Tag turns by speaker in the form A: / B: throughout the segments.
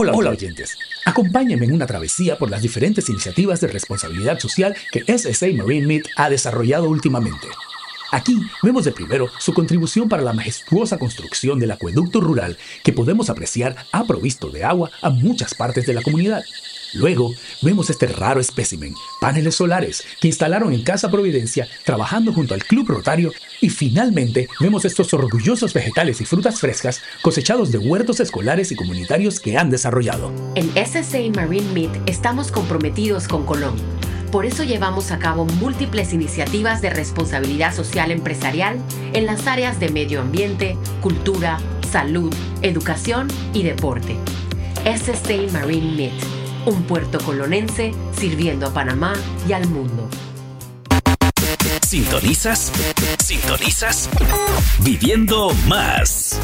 A: Hola oyentes, acompáñenme en una travesía por las diferentes iniciativas de responsabilidad social que SSA Marine Meat ha desarrollado últimamente. Aquí vemos de primero su contribución para la majestuosa construcción del acueducto rural que podemos apreciar ha provisto de agua a muchas partes de la comunidad. Luego vemos este raro espécimen, paneles solares, que instalaron en Casa Providencia trabajando junto al Club Rotario, y finalmente vemos estos orgullosos vegetales y frutas frescas cosechados de huertos escolares y comunitarios que han desarrollado.
B: En SSA Marine Meat estamos comprometidos con Colón. Por eso llevamos a cabo múltiples iniciativas de responsabilidad social empresarial en las áreas de medio ambiente, cultura, salud, educación y deporte. SSA Marine Meat, un puerto colonense sirviendo a Panamá y al mundo.
C: ¿Sintonizas? Viviendo más.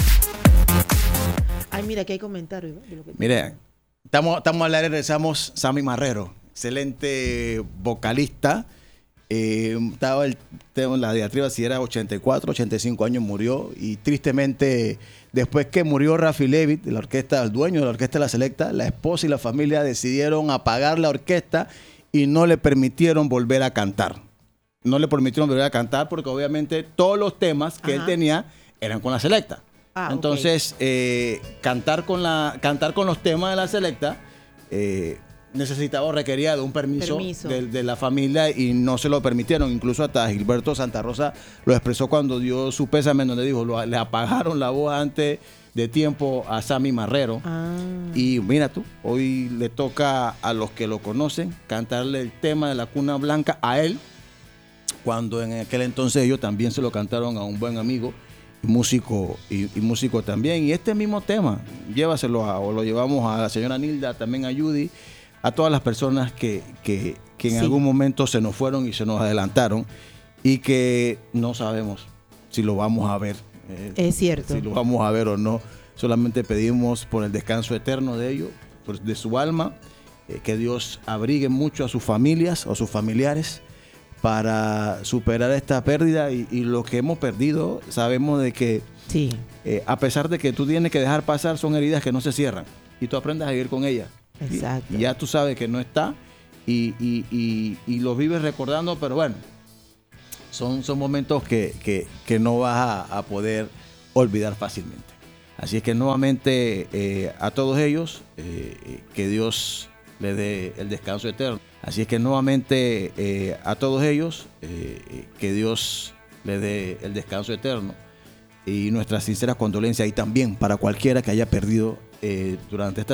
D: Ay, mira, aquí hay comentarios.
E: Mire, estamos al aire, regresamos. Sammy Marrero, excelente vocalista. Estaba el tema en la diatriba si era 84, 85 años, murió. Y tristemente, después que murió Rafi Levitt, de la orquesta, el dueño de la orquesta La Selecta, la esposa y la familia decidieron apagar la orquesta y no le permitieron volver a cantar. No le permitieron volver a cantar porque obviamente todos los temas que él tenía eran con La Selecta. Entonces, cantar con los temas de La Selecta necesitaba o requería de un permiso. De la familia y no se lo permitieron. Incluso hasta Gilberto Santa Rosa lo expresó cuando dio su pésame, donde dijo, le apagaron la voz antes de tiempo a Sammy Marrero. Y mira tú, hoy le toca a los que lo conocen cantarle el tema de La Cuna Blanca a él, cuando en aquel entonces ellos también se lo cantaron a un buen amigo, músico y músico también. Y este mismo tema, llévaselo o lo llevamos a la señora Nilda, también a Judy, a todas las personas que en algún momento se nos fueron y se nos adelantaron y que no sabemos si lo vamos a ver.
D: Es cierto.
E: Si lo vamos a ver o no. Solamente pedimos por el descanso eterno de ellos, de su alma, que Dios abrigue mucho a sus familias o sus familiares para superar esta pérdida y lo que hemos perdido. Sabemos de que a pesar de que tú tienes que dejar pasar, son heridas que no se cierran y tú aprendes a vivir con ellas.
D: Exacto.
E: Y ya tú sabes que no está y lo vives recordando, pero bueno, son momentos que no vas a poder olvidar fácilmente. Así es que nuevamente a todos ellos, que Dios le dé el descanso eterno. Así es que nuevamente a todos ellos, que Dios le dé el descanso eterno. Y nuestras sinceras condolencias y también para cualquiera que haya perdido durante esta